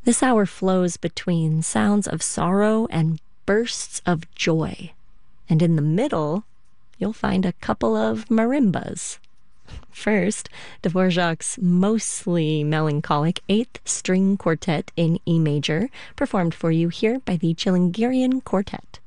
This hour flows between sounds of sorrow and bursts of joy. And in the middle, you'll find a couple of marimbas. First, Dvorak's mostly melancholic Eighth String Quartet in E major, performed for you here by the Chilingirian Quartet.